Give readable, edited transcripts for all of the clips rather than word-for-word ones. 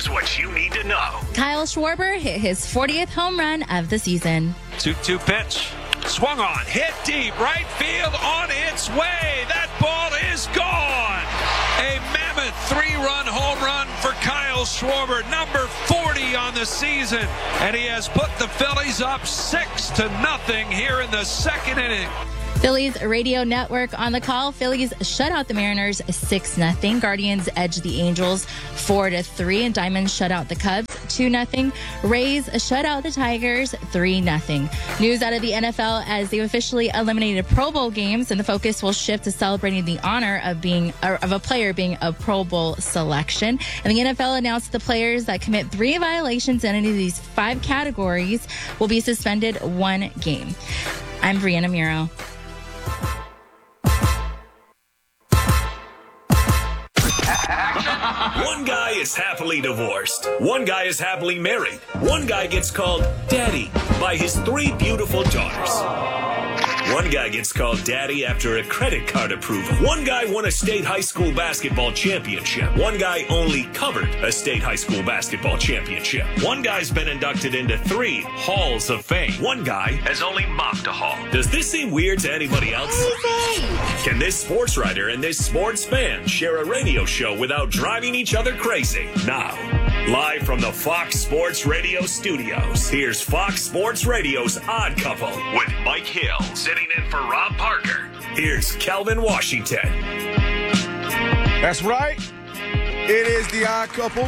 Here's what you need to know. Kyle Schwarber hit his 40th home run of the season. 2-2 pitch. Swung on. Hit deep. Right field on its way. That ball is gone. A mammoth 3-run home run for Kyle Schwarber, number 40 on the season. And he has put the Phillies up 6-0 here in the second inning. Phillies radio network on the call. Phillies shut out the Mariners 6-0. Guardians edged the Angels 4-3. And Diamonds shut out the Cubs 2-0. Rays shut out the Tigers 3-0. News out of the NFL as they've officially eliminated Pro Bowl games, and the focus will shift to celebrating the honor of a player being a Pro Bowl selection. And the NFL announced the players that commit 3 violations in any of these 5 categories will be suspended 1 game. I'm Brianna Muro. One guy is happily divorced. One guy is happily married. One guy gets called daddy by his 3 beautiful daughters. One guy gets called daddy after a credit card approval. One guy won a state high school basketball championship. One guy only covered a state high school basketball championship. One guy's been inducted into 3 halls of fame. One guy has only mopped a hall. Does this seem weird to anybody else? Can this sports writer and this sports fan share a radio show without driving each other crazy? Now, live from the Fox Sports Radio studios, here's Fox Sports Radio's Odd Couple with Mike Hill sitting in for Rob Parker. Here's Kelvin Washington. That's right. It is the Odd Couple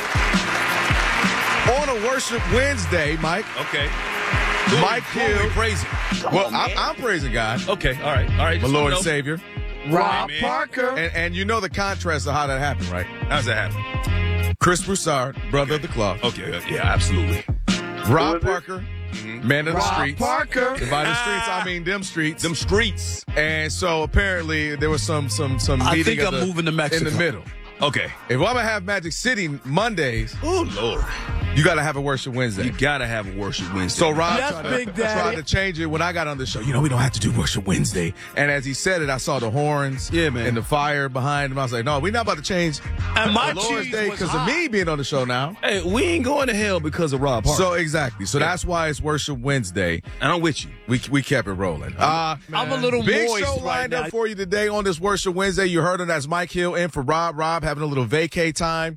on a Worship Wednesday, Mike. Okay. Mike Hill. Praising. Well, I'm praising God. Okay, all right. My Lord and Savior. Rob Parker. And you know the contrast of how that happened, right? How's that happen? Chris Broussard, brother of the club. Okay, yeah, absolutely. Rob Parker, man of the streets. Parker. And by the streets, I mean them streets. Them streets. And so apparently there was some I meeting think I'm moving to Mexico. in the middle. Okay. If I'm going to have Magic City Mondays, Oh, Lord. you got to have a Worship Wednesday. You got to have a Worship Wednesday. So Rob Big tried to change it when I got on the show. You know, we don't have to do Worship Wednesday. And as he said it, I saw the horns and the fire behind him. I was like, no, we're not about to change And my the Lord's cheese Day was because of hot. me being on the show now. Hey, we ain't going to hell because of Rob Parker. So exactly. So that's why it's Worship Wednesday. And I'm with you. We kept it rolling. I'm a little Big moist show right lined now. up for you today on this Worship Wednesday. You heard him. That's Mike Hill in for Rob. Rob having a little vacay time.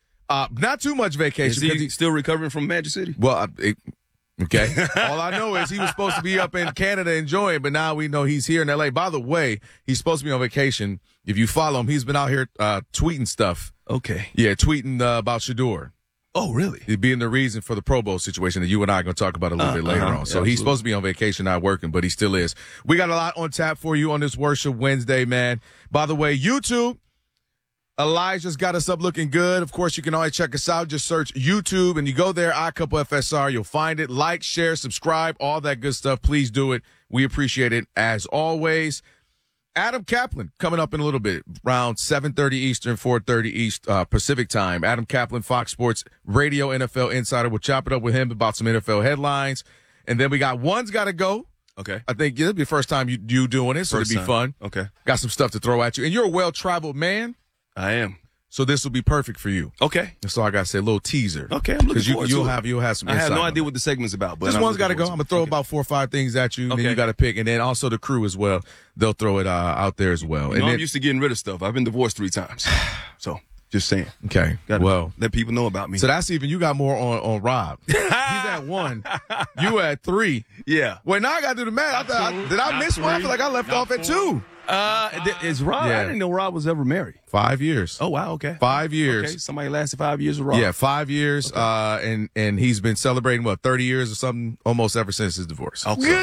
Not too much vacation. Is he still recovering from Magic City? Well, okay. All I know is he was supposed to be up in Canada enjoying, but now we know he's here in L.A. By the way, he's supposed to be on vacation. If you follow him, he's been out here tweeting stuff. Okay. Yeah, tweeting about Shador. Oh, really? It being the reason for the Pro Bowl situation that you and I are going to talk about a little bit later on. So he's supposed to be on vacation, not working, but he still is. We got a lot on tap for you on this Worship Wednesday, man. By the way, YouTube, Elijah's got us up looking good. Of course, you can always check us out. Just search YouTube and you go there, iCouple FSR. You'll find it. Like, share, subscribe, all that good stuff. Please do it. We appreciate it as always. Adam Kaplan coming up in a little bit, around 7:30 Eastern, 4:30 East Pacific time. Adam Kaplan, Fox Sports Radio NFL Insider. We'll chop it up with him about some NFL headlines. And then we got One's Got to Go. Okay. I think it'll be the first time you doing it, so First it'll be time. fun. Okay. Got some stuff to throw at you. And you're a well-traveled man, I am. so this will be perfect for you. Okay. That's all I got to say, a little teaser. Okay, I'm looking forward to you'll it. have some I insight. have no on idea it. what the segment's about. But This I'm one's got to looking go. I'm forward going to throw it. about 4 or 5 things at you, and then Okay. you got to pick. And then also the crew as well. They'll throw it out there as well. You And know, then, I'm used to getting rid of stuff. I've been divorced 3 times. So, just saying. okay, Gotta well. let people know about me. So that's even, you got more on Rob. He's at 1. You at 3. Yeah. Well, now I got to do the math. Did I miss one? I feel like I left off at 2. Is Rob? Yeah. I didn't know Rob was ever married. 5 years. Oh, wow. Okay. 5 years. Okay. Somebody lasted 5 years with Rob. Yeah, 5 years. And he's been celebrating, 30 years or something, almost ever since his divorce. Okay.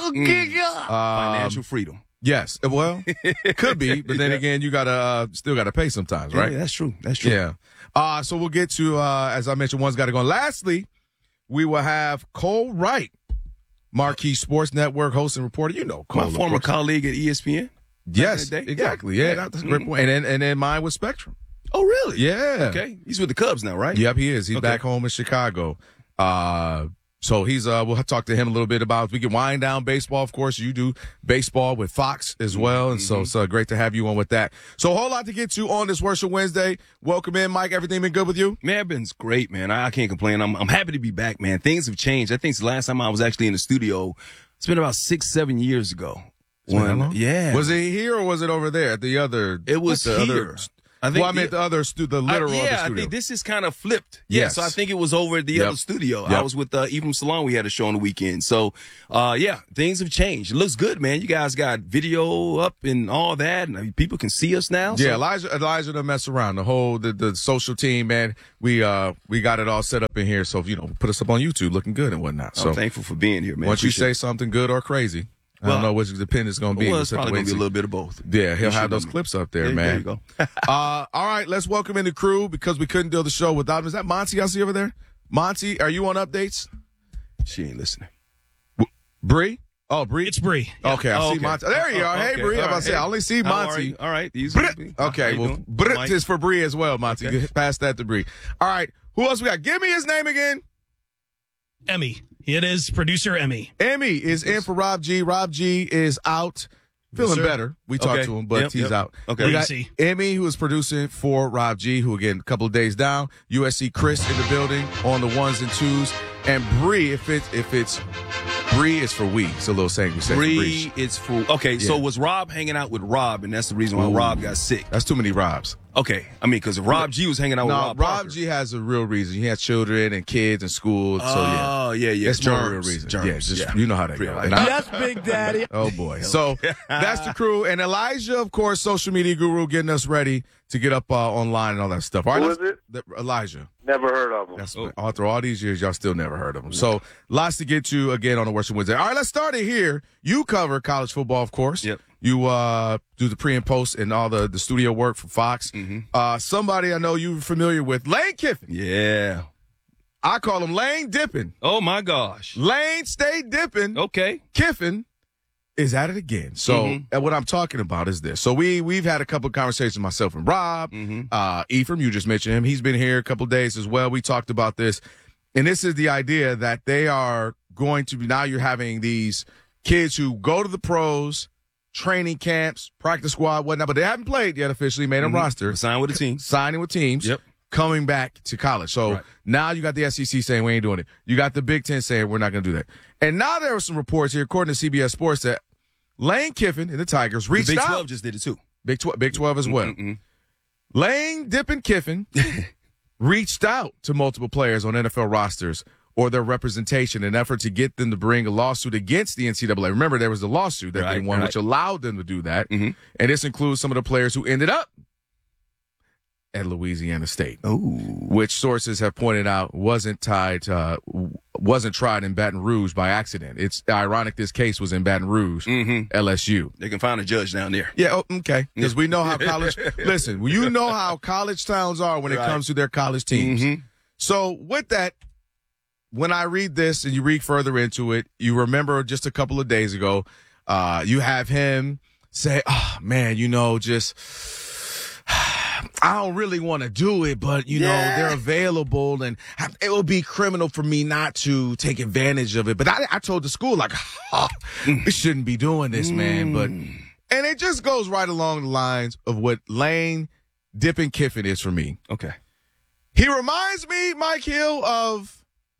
Financial freedom. Yes. Well, could be, but then again, you gotta still gotta pay sometimes, right? Yeah, that's true. That's true. Yeah. So we'll get to as I mentioned, One's Got to Go. And lastly, we will have Cole Wright, Marquee Sports Network host and reporter. You know Cole, My of former course. colleague at ESPN. Yes, back in the day. exactly. Yeah, that's a great point. And then mine was Spectrum. Oh, really? Yeah. Okay. He's with the Cubs now, right? Yep, he is. He's Okay. back home in Chicago. So we'll talk to him a little bit about, we can wind down baseball. Of course, you do baseball with Fox as well. And so it's great to have you on with that. So a whole lot to get to on this Worship Wednesday. Welcome in, Mike. Everything been good with you? Man, it's been great, man. I can't complain. I'm happy to be back, man. Things have changed. I think the last time I was actually in the studio, it's been about 6-7 years ago. Yeah. Was it here or was it over there at the other? It was the here. Other, I meant the other the literal other studio. I think this is kind of flipped. Yes. So I think it was over at the other studio. I was with Ephraim Salon. We had a show on the weekend. So, things have changed. It looks good, man. You guys got video up and all that, and people can see us now. Yeah, Elijah don't mess around. The whole the social team, man. We got it all set up in here. So put us up on YouTube, looking good and whatnot. So I'm thankful for being here, man. Once you say something good or crazy. I don't know which the pin is going to be. Well, it's probably going to be a little bit of both. Yeah, he'll have those clips up there, man. There you go. All right, let's welcome in the crew because we couldn't do the show without him. Is that Monty I see over there? Monty, are you on updates? She ain't listening. Bree? Oh, Bree? It's Bree. Okay, I see Monty. There you are. Hey, Bree. I only see Monty. All right. Okay, well, Brit is for Bree as well, Monty. Okay. Pass that to Bree. All right, who else we got? Give me his name again. Emmy. It is producer Emmy. Emmy is in for Rob G. Rob G is out. Feeling better. We talked to him, but he's out. Okay. We got Emmy, who is producing for Rob G, who, again, a couple of days down. USC Chris in the building on the ones and twos. And Bree, if it's Bree, is for we. It's a little saying we say. Bree is for. Okay, so was Rob hanging out with Rob, and that's the reason why Rob got sick? That's too many Robs. Okay, I mean, because Rob G was hanging out with Rob Parker. Rob G has a real reason. He has children and kids and school. Oh, yeah. That's more real reason. Germs. You know how that goes. Yes, Big Daddy. Oh, boy. So that's the crew. And Elijah, of course, social media guru, getting us ready to get up online and all that stuff. All right, who is it? Elijah. Never heard of him. That's after all these years, y'all still never heard of him. So lots to get to again on the Worship Wednesday. All right, let's start it here. You cover college football, of course. Yep. You do the pre and post and all the studio work for Fox. Somebody I know you're familiar with, Lane Kiffin. Yeah. I call him Lane Dippin'. Oh, my gosh. Lane stay dipping. Okay. Kiffin is at it again. So and what I'm talking about is this. So we've had a couple of conversations, myself and Rob. Ephraim, you just mentioned him. He's been here a couple of days as well. We talked about this. And this is the idea that they are going to be, now you're having these kids who go to the pros, training camps, practice squad, whatnot, but they haven't played yet officially, made a roster. Signing with the team. Signing with teams. Yep. Coming back to college. So now you got the SEC saying we ain't doing it. You got the Big Ten saying we're not going to do that. And now there are some reports here, according to CBS Sports, that Lane Kiffin and the Tigers reached out. The Big 12 just did it too. Big 12 as well. Lane Dippin' Kiffin reached out to multiple players on NFL rosters or their representation in an effort to get them to bring a lawsuit against the NCAA. Remember, there was a lawsuit that they won, which allowed them to do that. And this includes some of the players who ended up at Louisiana State, which sources have pointed out wasn't tried in Baton Rouge by accident. It's ironic this case was in Baton Rouge, LSU. They can find a judge down there. Yeah, okay. Because we know how college – listen, you know how college towns are when it comes to their college teams. So with that, when I read this and you read further into it, you remember just a couple of days ago, you have him say, oh, man, just – I don't really want to do it, but, know, they're available, and it would be criminal for me not to take advantage of it. But I told the school, we shouldn't be doing this, man. And it just goes right along the lines of what Lane Dippin' Kiffin is for me. Okay. He reminds me, Mike Hill, of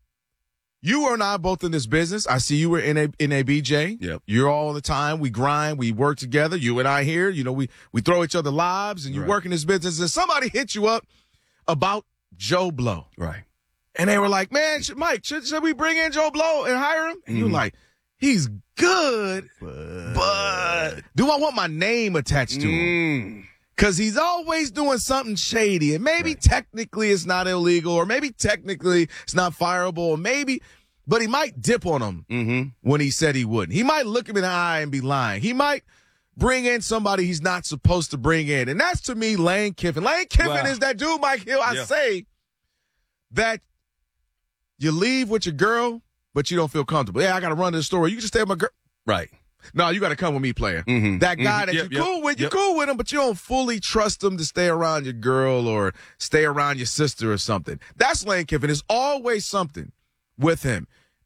you and I both in this business. I see you were in a BJ. Yep. You're all the time. We grind. We work together. You and I here. We throw each other lives, and you work in this business. And somebody hit you up about Joe Blow. Right. And they were like, man, Mike, should we bring in Joe Blow and hire him? And you're like, he's good, but do I want my name attached to him? Because he's always doing something shady. And maybe technically it's not illegal, or maybe technically it's not fireable, or maybe, but he might dip on him when he said he wouldn't. He might look him in the eye and be lying. He might bring in somebody he's not supposed to bring in. And that's, to me, Lane Kiffin. Lane Kiffin is that dude, Mike Hill. I say that you leave with your girl, but you don't feel comfortable. Yeah, I got to run to the store. You can just stay with my girl. Right. No, you got to come with me, player. That guy that you're cool with, you're cool with him, but you don't fully trust him to stay around your girl or stay around your sister or something. That's Lane Kiffin. There's always something with him.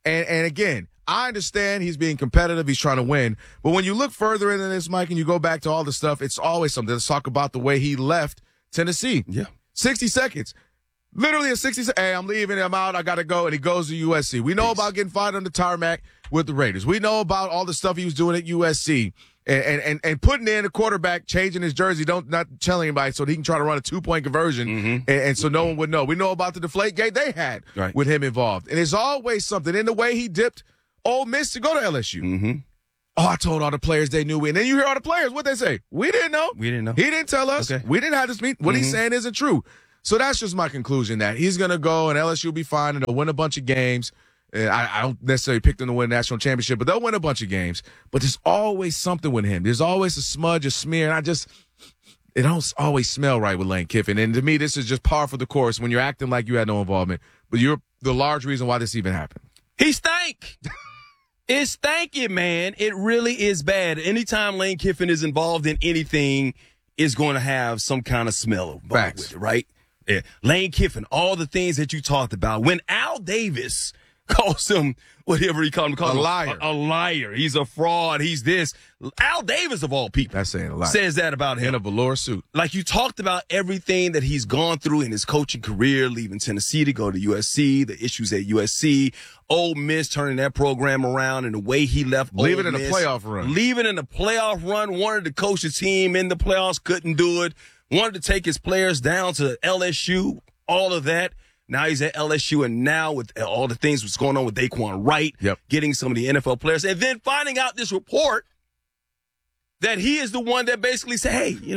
And again, I understand he's being competitive. He's trying to win. But when you look further into this, Mike, and you go back to all the stuff, it's always something. Let's talk about the way he left Tennessee. Yeah. 60 seconds. Literally a 60 seconds. Hey, I'm leaving. I'm out. I got to go. And he goes to USC. We know about getting fired on the tarmac with the Raiders. We know about all the stuff he was doing at USC. And putting in a quarterback, changing his jersey, not telling anybody so that he can try to run a 2-point conversion, and so no one would know. We know about the deflate gate they had with him involved. And there's always something in the way he dipped Ole Miss to go to LSU. Mm-hmm. Oh, I told all the players they knew. And then you hear all the players, what they say? We didn't know. We didn't know. He didn't tell us. Okay. We didn't have this meeting. What he's saying isn't true. So that's just my conclusion, that he's going to go and LSU will be fine and they'll win a bunch of games. And I don't necessarily pick them to win a national championship, but they'll win a bunch of games. But there's always something with him. There's always a smudge, a smear, and it don't always smell right with Lane Kiffin. And to me, this is just par for the course when you're acting like you had no involvement. But you're the large reason why this even happened. He stank. It's stinking, man. It really is bad. Anytime Lane Kiffin is involved in anything, it's going to have some kind of smell with it, right? Yeah. Lane Kiffin, all the things that you talked about. When Al Davis calls him whatever he called him, a liar. A liar. He's a fraud. He's this. Al Davis, of all people, that's saying a lot. Says that about him. In a velour suit. Like, you talked about everything that he's gone through in his coaching career, leaving Tennessee to go to USC, the issues at USC, Ole Miss turning that program around, and the way he left leaving Ole in Miss, a playoff run. Leaving in a playoff run, wanted to coach a team in the playoffs, couldn't do it, wanted to take his players down to LSU, all of that. Now he's at LSU, and now with all the things that's going on with Daquan Wright, getting some of the NFL players, and then finding out this report that he is the one that basically said, "Hey, you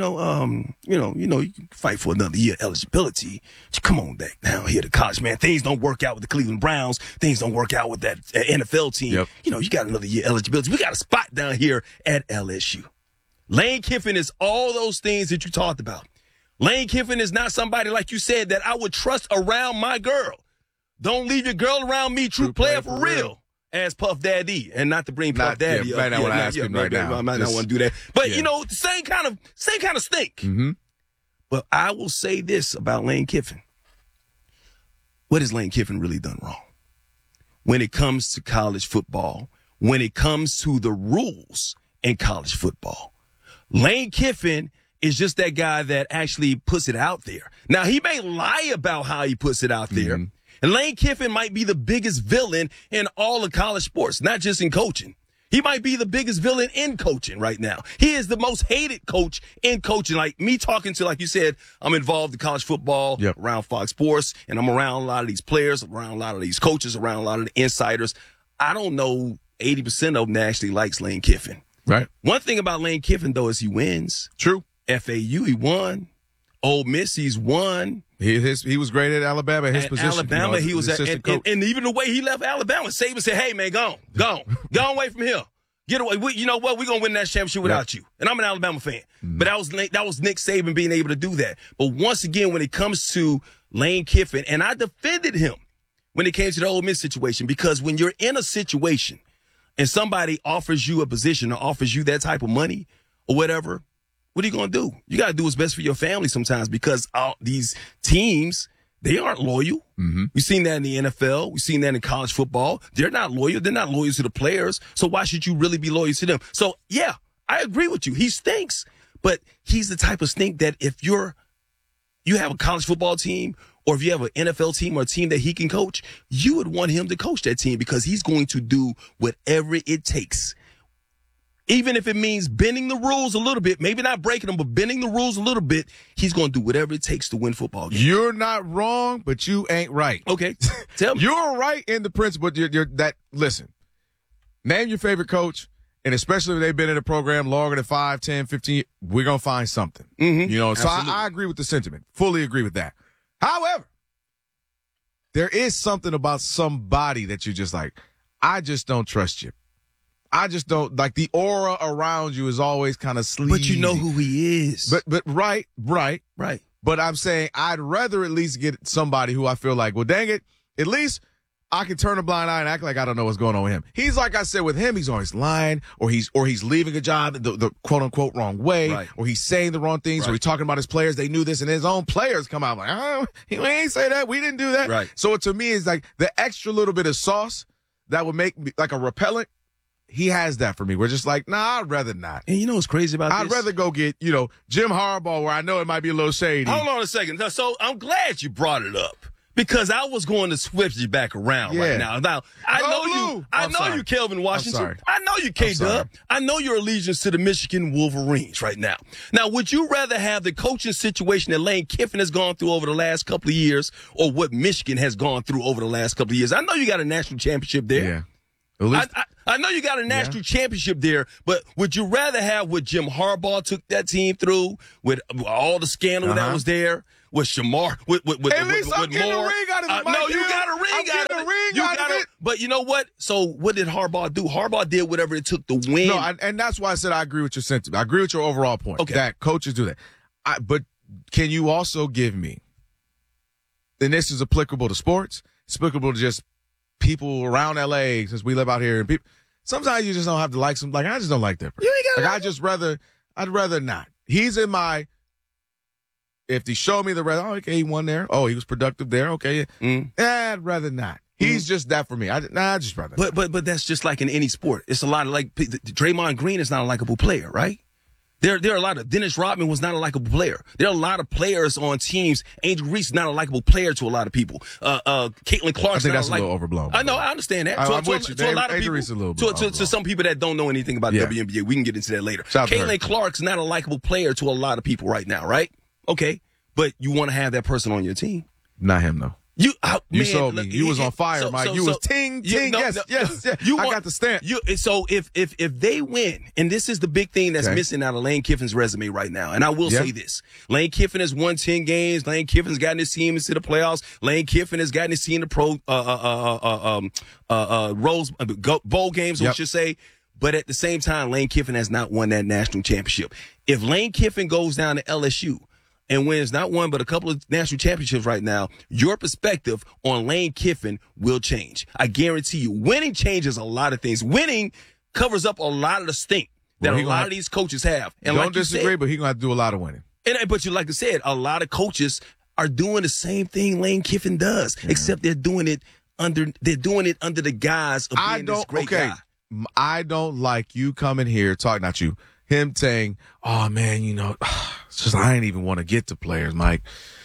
can fight for another year eligibility. Come on back now here to college, man. Things don't work out with the Cleveland Browns. Things don't work out with that NFL team. You got another year eligibility. We got a spot down here at LSU." Lane Kiffin is all those things that you talked about. Lane Kiffin is not somebody, like you said, that I would trust around my girl. Don't leave your girl around me, true player for real. As Puff Daddy, and not to bring Puff Daddy up. Might not want to ask him right now. I might not want to do that. But, the same kind of stink. Mm-hmm. But I will say this about Lane Kiffin. What has Lane Kiffin really done wrong? When it comes to college football, when it comes to the rules in college football, Lane Kiffin is just that guy that actually puts it out there. Now, he may lie about how he puts it out there. Mm-hmm. And Lane Kiffin might be the biggest villain in all of college sports, not just in coaching. He might be the biggest villain in coaching right now. He is the most hated coach in coaching. Like me talking to, like you said, I'm involved in college football around Fox Sports, and I'm around a lot of these players, around a lot of these coaches, around a lot of the insiders. I don't know 80% of them that actually likes Lane Kiffin. Right. One thing about Lane Kiffin, though, is he wins. True. FAU, he won. Ole Miss, he's won. He was great at Alabama. His position. Alabama, he was at, and even the way he left Alabama, Saban said, "Hey man, go away from here. Get away. You know what? We're gonna win that championship without you." And I'm an Alabama fan, but that was Nick Saban being able to do that. But once again, when it comes to Lane Kiffin, and I defended him when it came to the Ole Miss situation, because when you're in a situation and somebody offers you a position or offers you that type of money or whatever, what are you going to do? You got to do what's best for your family sometimes, because these teams, they aren't loyal. Mm-hmm. We've seen that in the NFL. We've seen that in college football. They're not loyal. They're not loyal to the players. So why should you really be loyal to them? So, yeah, I agree with you. He stinks, but he's the type of stink that if you have a college football team, or if you have an NFL team or a team that he can coach, you would want him to coach that team, because he's going to do whatever it takes. Even if it means bending the rules a little bit, maybe not breaking them, but bending the rules a little bit, he's going to do whatever it takes to win football games. You're not wrong, but you ain't right. Okay, tell me. You're right in the principle. Listen, name your favorite coach, and especially if they've been in the program longer than 5, 10, 15 years, we're going to find something. Mm-hmm. So I agree with the sentiment. Fully agree with that. However, there is something about somebody that you're just like, I just don't trust you. I just don't, like, the aura around you is always kind of sleazy. But you know who he is. But right. But I'm saying I'd rather at least get somebody who I feel like, well, dang it, at least I can turn a blind eye and act like I don't know what's going on with him. He's, like I said, with him, he's always lying, or he's leaving a job the quote unquote wrong way, or he's saying the wrong things, or he's talking about his players. They knew this, and his own players come out like, we ain't say that. We didn't do that. Right. So to me, it's like the extra little bit of sauce that would make me like a repellent. He has that for me. We're just like, nah, I'd rather not. And you know what's crazy about this? I'd rather go get, Jim Harbaugh, where I know it might be a little shady. Hold on a second. So I'm glad you brought it up because I was going to switch you back around right now. Now, I know you, Kelvin Washington. I know you, K-Dub. I know your allegiance to the Michigan Wolverines right now. Now, would you rather have the coaching situation that Lane Kiffin has gone through over the last couple of years or what Michigan has gone through over the last couple of years? I know you got a national championship there. Yeah. At least, I know you got a national championship there, but would you rather have what Jim Harbaugh took that team through with all the scandal that was there, with Shamar, with at least I'm getting a ring out of it, Mike. No, you got a ring out of it. But you know what? So what did Harbaugh do? Harbaugh did whatever it took to win. No, and that's why I said I agree with your sentiment. I agree with your overall point. Okay. That coaches do that. But can you also give me, and this is applicable to sports, it's applicable to just people around LA, since we live out here, and people sometimes you just don't have to like some. Like I just don't like that. I'd rather not. He's in my. If he showed me the red, okay, he won there. Oh, he was productive there. Okay, I'd rather not. He's just that for me. I'd just rather. But that's just like in any sport. It's a lot of like Draymond Green is not a likable player, right? There are a lot of Dennis Rodman was not a likable player. There are a lot of players on teams. Angel Reese is not a likable player to a lot of people. Caitlin Clark. I think that's a little overblown. I know, I understand that. I'm with you. To a lot of people, to some people that don't know anything about WNBA, we can get into that later. Caitlin Clark's not a likable player to a lot of people right now, right? Okay, but you want to have that person on your team. Not him though. You sold me. You was on fire, Mike. You was ting. Yes. I got the stamp. So if they win, and this is the big thing that's missing out of Lane Kiffin's resume right now, and I will say this: Lane Kiffin has won 10 games. Lane Kiffin's gotten his team into the playoffs. Lane Kiffin has gotten his team to Rose Bowl games, we should say. But at the same time, Lane Kiffin has not won that national championship. If Lane Kiffin goes down to LSU and wins not one but a couple of national championships right now, your perspective on Lane Kiffin will change. I guarantee you. Winning changes a lot of things. Winning covers up a lot of the stink that a lot of these coaches have. And don't disagree, but he's going to have to do a lot of winning. But like I said, a lot of coaches are doing the same thing Lane Kiffin does, except they're doing it under the guise of being this great guy. I don't like you coming here talking, not you, him saying, oh man, it's just I ain't even want to get to players, Mike.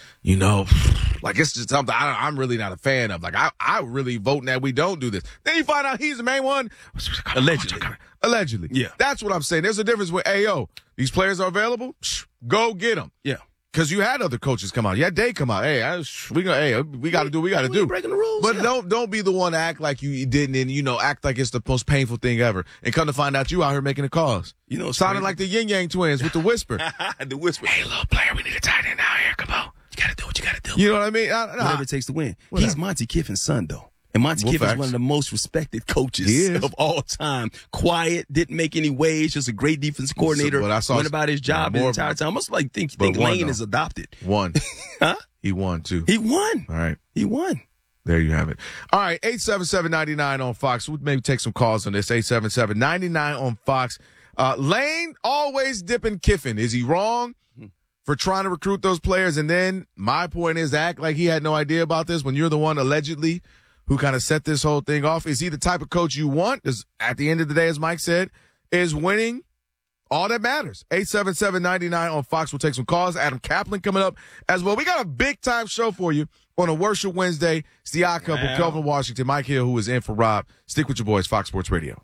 Like it's just something I'm really not a fan of. Like I really voting that we don't do this. Then you find out he's the main one. Allegedly. Yeah. That's what I'm saying. There's a difference with these players are available. Go get them. Yeah. Because you had other coaches come out. You had Day come out. We got to do what we got to do. Breaking the rules. But don't be the one to act like you didn't and, act like it's the most painful thing ever. And come to find out you out here making the calls. Sounding like the Yin Yang twins with the whisper. The whisper. Hey, little player, we need a tight end out here. Come on. You got to do what you got to do. You know what I mean? Whatever it takes to win. Whatever. He's Monty Kiffin's son, though. And Monty Kiffin's one of the most respected coaches of all time. Quiet, didn't make any waves, just a great defensive coordinator. Went about his job the entire time. I must think Lane is adopted. Won. Huh? He won, too. He won. All right. He won. There you have it. All right, 877-99 on Fox. We'll maybe take some calls on this. 877-99 on Fox. Lane always dipping Kiffin. Is he wrong for trying to recruit those players? And then my point is to act like he had no idea about this when you're the one allegedly who kind of set this whole thing off. Is he the type of coach you want? Because at the end of the day, as Mike said, is winning all that matters. 877-99 on Fox. We'll take some calls. Adam Kaplan coming up as well. We got a big-time show for you on a Worship Wednesday. It's the Odd Couple, Kelvin Washington, Mike Hill, who is in for Rob. Stick with your boys, Fox Sports Radio.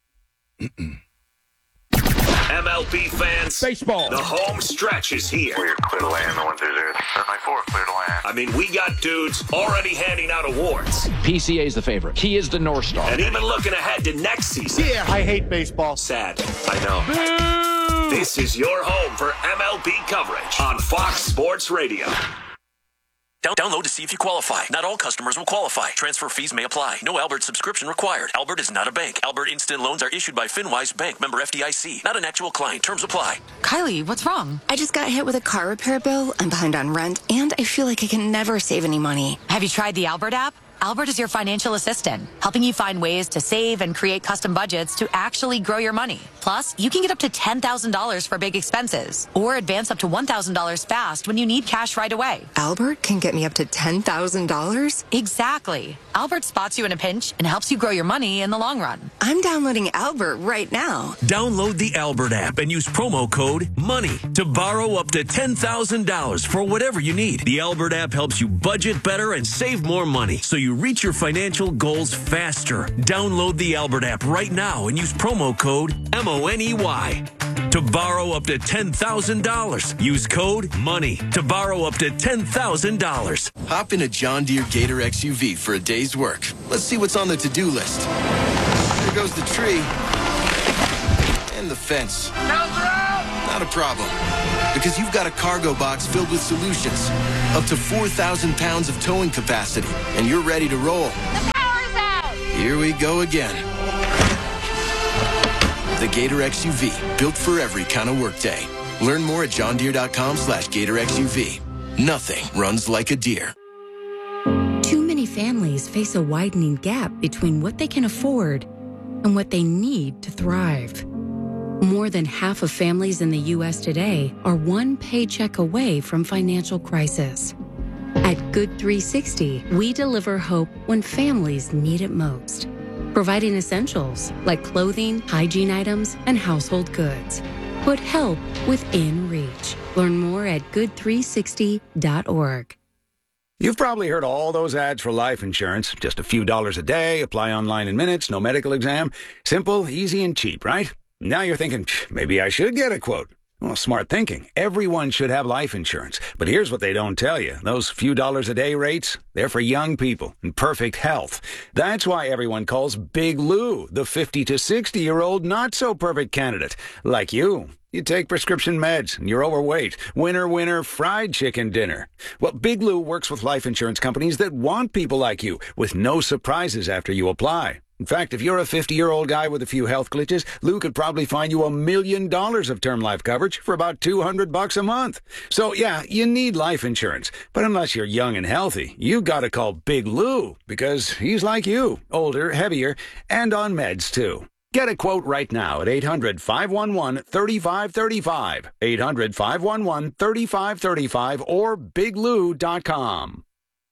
MLB fans, baseball. The home stretch is here. We're clear to land, the 1 through 0. 794, clear to land. I mean, we got dudes already handing out awards. PCA's the favorite. He is the North Star. And even looking ahead to next season. Yeah, I hate baseball. Sad, I know. This is your home for MLB coverage on Fox Sports Radio. Download to see if you qualify. Not all customers will qualify. Transfer fees may apply. No Albert subscription required. Albert is not a bank. Albert Instant Loans are issued by FinWise Bank, member FDIC. Not an actual client. Terms apply. Kylie, what's wrong? I just got hit with a car repair bill. I'm behind on rent, and I feel like I can never save any money. Have you tried the Albert app? Albert is your financial assistant, helping you find ways to save and create custom budgets to actually grow your money. Plus, you can get up to $10,000 for big expenses or advance up to $1,000 fast when you need cash right away. Albert can get me up to $10,000? Exactly. Albert spots you in a pinch and helps you grow your money in the long run. I'm downloading Albert right now. Download the Albert app and use promo code MONEY to borrow up to $10,000 for whatever you need. The Albert app helps you budget better and save more money so you reach your financial goals faster. Download the Albert app right now and use promo code MONEY to borrow up to $10,000. Use code MONEY to borrow up to $10,000. Hop in a John Deere Gator XUV for a day's work. Let's see what's on the to-do list. There goes the tree. And the fence. Not a problem. Because you've got a cargo box filled with solutions. Up to 4,000 pounds of towing capacity. And you're ready to roll. The power's out! Here we go again. The Gator XUV, built for every kind of workday. Learn more at johndeere.com/Gator XUV. Nothing runs like a Deere. Too many families face a widening gap between what they can afford and what they need to thrive. More than half of families in the U.S. today are one paycheck away from financial crisis. At Good 360, we deliver hope when families need it most, providing essentials like clothing, hygiene items, and household goods. Put help within reach. Learn more at good360.org. You've probably heard all those ads for life insurance. Just a few dollars a day, apply online in minutes, no medical exam. Simple, easy, and cheap, right? Now you're thinking, maybe I should get a quote. Well, smart thinking. Everyone should have life insurance. But here's what they don't tell you. Those few dollars a day rates, they're for young people in perfect health. That's why everyone calls Big Lou the 50 to 60-year-old not-so-perfect candidate. Like you. You take prescription meds, and you're overweight. Winner, winner, fried chicken dinner. Well, Big Lou works with life insurance companies that want people like you, with no surprises after you apply. In fact, if you're a 50-year-old guy with a few health glitches, Lou could probably find you $1 million of term life coverage for about $200 a month. So, yeah, you need life insurance. But unless you're young and healthy, you gotta call Big Lou, because he's like you, older, heavier, and on meds, too. Get a quote right now at 800-511-3535, 800-511-3535, or biglou.com.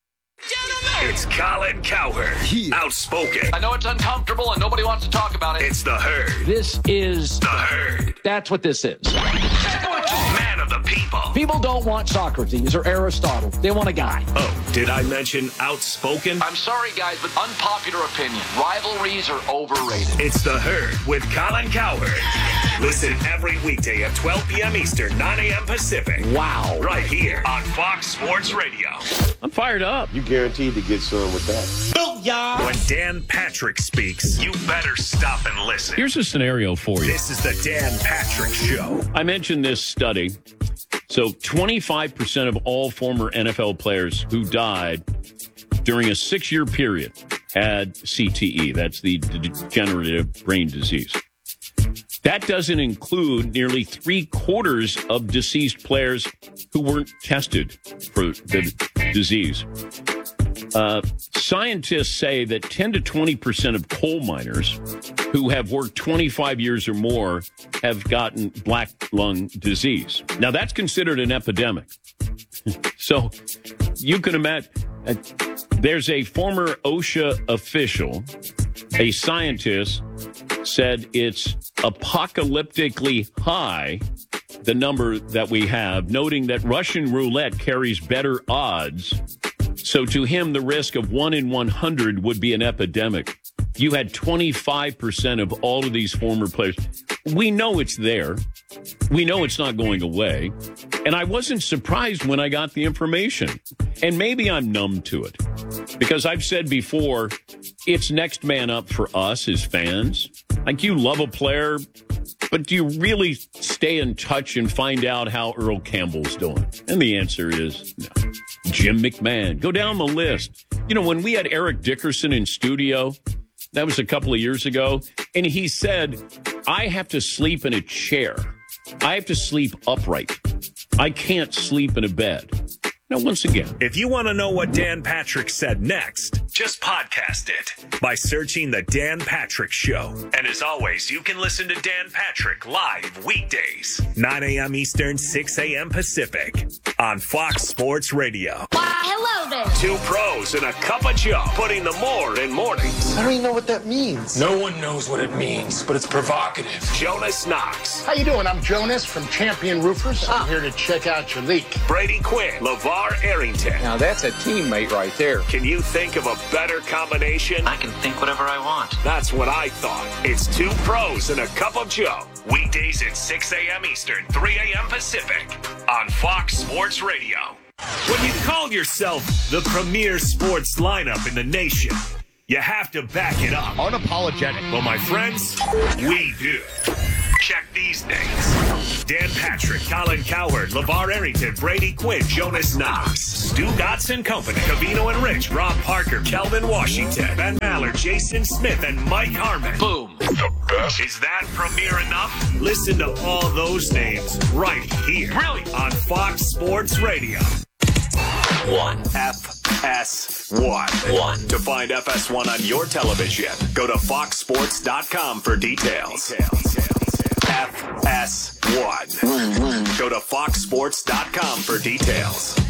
It's Colin Cowherd. Outspoken. I know it's uncomfortable and nobody wants to talk about it. It's the Herd. This is the Herd. That's what this is. Man of the people. People don't want Socrates or Aristotle. They want a guy. Oh, did I mention outspoken? I'm sorry, guys, but unpopular opinion. Rivalries are overrated. It's the Herd with Colin Cowherd. Listen every weekday at 12 p.m. Eastern, 9 a.m. Pacific. Wow. Right here on Fox Sports Radio. I'm fired up. You guaranteed to get some with that. Booyah! When Dan Patrick speaks, you better stop and listen. Here's a scenario for you. This is the Dan Patrick Show. I mentioned this study. So 25% of all former NFL players who died during a 6-year period had CTE. That's the degenerative brain disease. That doesn't include nearly 3/4 of deceased players who weren't tested for the disease. Scientists say that 10 to 20% of coal miners who have worked 25 years or more have gotten black lung disease. Now, that's considered an epidemic. So you can imagine there's a former OSHA official, a scientist, said it's apocalyptically high, the number that we have, noting that Russian roulette carries better odds. So to him, the risk of 1 in 100 would be an epidemic. You had 25% of all of these former players. We know it's there. We know it's not going away. And I wasn't surprised when I got the information. And maybe I'm numb to it. Because I've said before, it's next man up for us as fans. Like, you love a player, but do you really stay in touch and find out how Earl Campbell's doing? And the answer is no. Jim McMahon. Go down the list. You know, when we had Eric Dickerson in studio, that was a couple of years ago, and he said, I have to sleep in a chair. I have to sleep upright. I can't sleep in a bed. Now, once again, if you want to know what Dan Patrick said next, just podcast it by searching The Dan Patrick Show. And as always, you can listen to Dan Patrick live weekdays, 9 a.m. Eastern, 6 a.m. Pacific on Fox Sports Radio. Hello there. Two pros and a cup of Joe, putting the more in mornings. I don't even know what that means. No one knows what it means, but it's provocative. Jonas Knox. How you doing? I'm Jonas from Champion Roofers. I'm here to check out your leak. Brady Quinn. LeVar Arrington. Now that's a teammate right there. Can you think of a better combination? I can think whatever I want. That's what I thought. It's two pros and a cup of Joe. Weekdays at 6 a.m. Eastern, 3 a.m. Pacific on Fox Sports Radio. When you call yourself the premier sports lineup in the nation, you have to back it up. Unapologetic. Well, my friends, we do. Check these names. Dan Patrick, Colin Cowherd, LeVar Arrington, Brady Quinn, Jonas Knox, Stu Gotts & Company, Covino and Rich, Rob Parker, Kelvin Washington, Ben Maller, Jason Smith, and Mike Harmon. Boom. The best. Is that premier enough? Listen to all those names right here. Really? On Fox Sports Radio. One. FS1. To find FS1 on your television, go to foxsports.com for details. FS1. Go to foxsports.com for details.